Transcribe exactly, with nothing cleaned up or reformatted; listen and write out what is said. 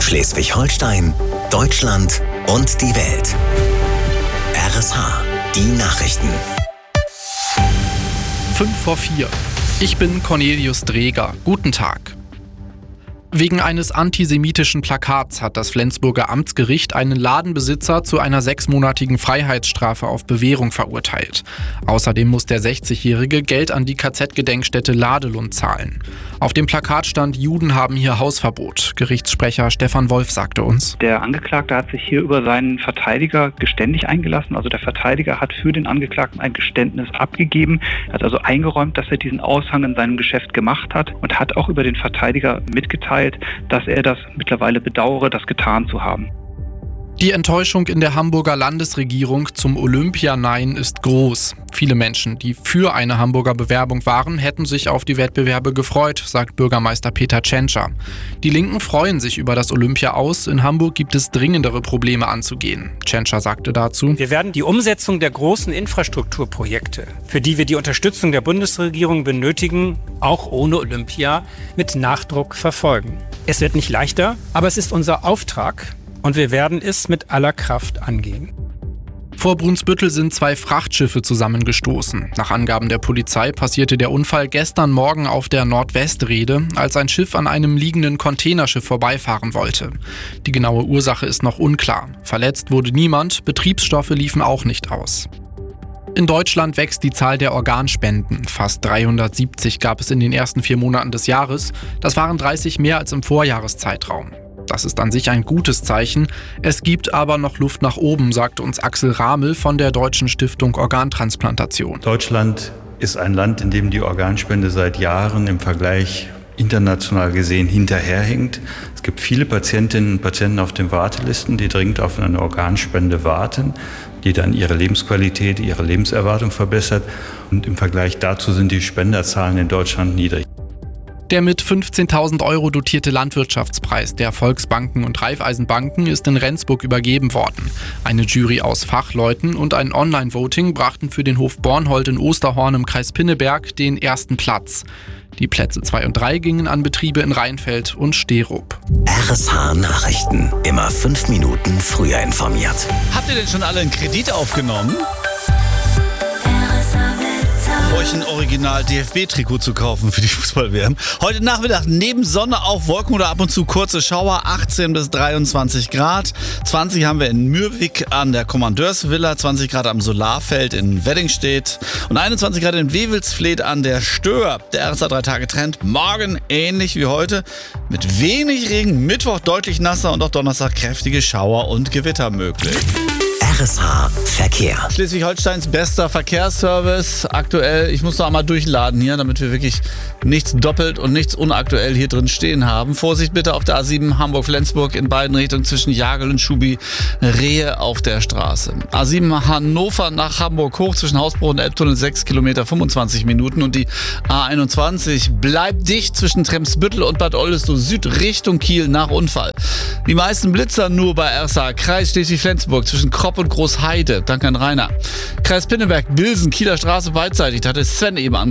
Schleswig-Holstein, Deutschland und die Welt. R S H, die Nachrichten. Fünf vor vier. Ich bin Cornelius Dreger. Guten Tag. Wegen eines antisemitischen Plakats hat das Flensburger Amtsgericht einen Ladenbesitzer zu einer sechsmonatigen Freiheitsstrafe auf Bewährung verurteilt. Außerdem muss der sechzigjährige Geld an die K Z-Gedenkstätte Ladelund zahlen. Auf dem Plakat stand: Juden haben hier Hausverbot. Gerichtssprecher Stefan Wolf sagte uns: Der Angeklagte hat sich hier über seinen Verteidiger geständig eingelassen. Also der Verteidiger hat für den Angeklagten ein Geständnis abgegeben. Er hat also eingeräumt, dass er diesen Aushang in seinem Geschäft gemacht hat und hat auch über den Verteidiger mitgeteilt, dass er das mittlerweile bedauere, das getan zu haben. Die Enttäuschung in der Hamburger Landesregierung zum Olympia-Nein ist groß. Viele Menschen, die für eine Hamburger Bewerbung waren, hätten sich auf die Wettbewerbe gefreut, sagt Bürgermeister Peter Tschentscher. Die Linken freuen sich über das Olympia aus. In Hamburg gibt es dringendere Probleme anzugehen. Tschentscher sagte dazu: Wir werden die Umsetzung der großen Infrastrukturprojekte, für die wir die Unterstützung der Bundesregierung benötigen, auch ohne Olympia, mit Nachdruck verfolgen. Es wird nicht leichter, aber es ist unser Auftrag. Und wir werden es mit aller Kraft angehen. Vor Brunsbüttel sind zwei Frachtschiffe zusammengestoßen. Nach Angaben der Polizei passierte der Unfall gestern Morgen auf der Nordwestrede, als ein Schiff an einem liegenden Containerschiff vorbeifahren wollte. Die genaue Ursache ist noch unklar. Verletzt wurde niemand, Betriebsstoffe liefen auch nicht aus. In Deutschland wächst die Zahl der Organspenden. Fast dreihundertsiebzig gab es in den ersten vier Monaten des Jahres. Das waren dreißig mehr als im Vorjahreszeitraum. Das ist an sich ein gutes Zeichen. Es gibt aber noch Luft nach oben, sagte uns Axel Ramel von der Deutschen Stiftung Organtransplantation. Deutschland ist ein Land, in dem die Organspende seit Jahren im Vergleich international gesehen hinterherhinkt. Es gibt viele Patientinnen und Patienten auf den Wartelisten, die dringend auf eine Organspende warten, die dann ihre Lebensqualität, ihre Lebenserwartung verbessert. Und im Vergleich dazu sind die Spenderzahlen in Deutschland niedrig. Der mit fünfzehntausend Euro dotierte Landwirtschaftspreis der Volksbanken und Raiffeisenbanken ist in Rendsburg übergeben worden. Eine Jury aus Fachleuten und ein Online-Voting brachten für den Hof Bornhold in Osterhorn im Kreis Pinneberg den ersten Platz. Die Plätze zwei und drei gingen an Betriebe in Rheinfeld und Sterup. R S H Nachrichten. Immer fünf Minuten früher informiert. Habt ihr denn schon alle einen Kredit aufgenommen? Euch ein Original-D F B-Trikot zu kaufen für die Fußball-W M. Heute Nachmittag neben Sonne auch Wolken oder ab und zu kurze Schauer, achtzehn bis dreiundzwanzig Grad. zwanzig haben wir in Mürwik an der Kommandeursvilla, zwanzig Grad am Solarfeld in Weddingstedt und einundzwanzig Grad in Wewelsfleth an der Stör. Der R S A drei Tage Trend morgen ähnlich wie heute mit wenig Regen, Mittwoch deutlich nasser und auch Donnerstag kräftige Schauer und Gewitter möglich. R S H Verkehr. Schleswig-Holsteins bester Verkehrsservice. Aktuell, ich muss noch einmal durchladen hier, damit wir wirklich nichts doppelt und nichts unaktuell hier drin stehen haben. Vorsicht bitte auf der A sieben Hamburg-Flensburg in beiden Richtungen zwischen Jagel und Schubi. Rehe auf der Straße. A sieben Hannover nach Hamburg hoch zwischen Hausbruch und Elbtunnel sechs Kilometer fünfundzwanzig Minuten. Und die A einundzwanzig bleibt dicht zwischen Tremsbüttel und Bad Oldesloe Süd Richtung Kiel nach Unfall. Die meisten Blitzer nur bei R S A. Kreis Schleswig-Flensburg zwischen Kropp und Großheide. Danke an Rainer. Kreis Pinneberg, Bilsen, Kieler Straße beidseitig. Da hatte Sven eben an